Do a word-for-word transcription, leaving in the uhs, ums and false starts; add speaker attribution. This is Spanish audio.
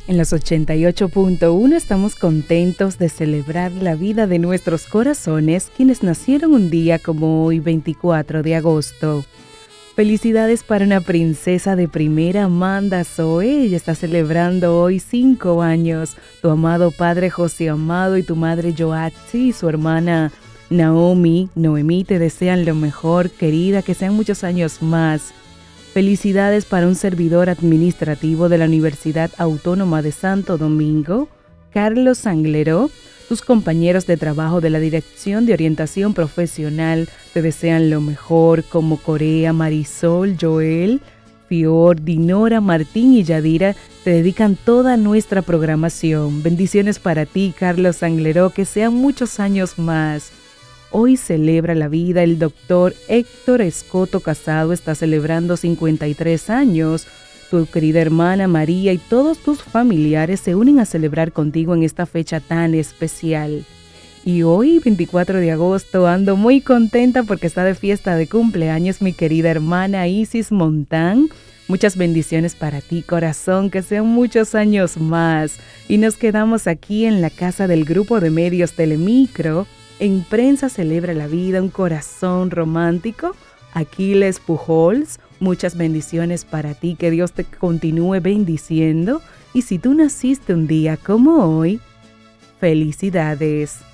Speaker 1: En los ochenta y ocho punto uno estamos contentos de celebrar la vida de nuestros corazones, quienes nacieron un día como hoy, veinticuatro de agosto. Felicidades para una princesa de primera, Amanda Zoe. Ella está celebrando hoy cinco años. Tu amado padre José Amado y tu madre Joatzi y su hermana Naomi, Noemí, te desean lo mejor, querida, que sean muchos años más. Felicidades para un servidor administrativo de la Universidad Autónoma de Santo Domingo, Carlos Angleró. Tus compañeros de trabajo de la Dirección de Orientación Profesional te desean lo mejor, como Corea, Marisol, Joel, Fior, Dinora, Martín y Yadira te dedican toda nuestra programación. Bendiciones para ti, Carlos Angleró, que sean muchos años más. Hoy celebra la vida el doctor Héctor Escoto Casado, está celebrando cincuenta y tres años. Tu querida hermana María y todos tus familiares se unen a celebrar contigo en esta fecha tan especial. Y hoy, veinticuatro de agosto, ando muy contenta porque está de fiesta de cumpleaños mi querida hermana Isis Montán. Muchas bendiciones para ti, corazón, que sean muchos años más. Y nos quedamos aquí en la casa del grupo de medios Telemicro. En Prensa Celebra la Vida, un corazón romántico. Aquiles Pujols, muchas bendiciones para ti, que Dios te continúe bendiciendo. Y si tú naciste un día como hoy, felicidades.